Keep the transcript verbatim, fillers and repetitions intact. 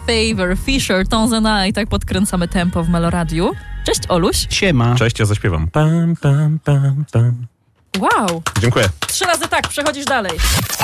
Favor, Fisher, Tones and I. Tak podkręcamy tempo w Meloradiu. Cześć, Oluś. Siema. Cześć, ja zaśpiewam. Pam, pam, pam, pam. Wow. Dziękuję. Trzy razy tak, przechodzisz dalej.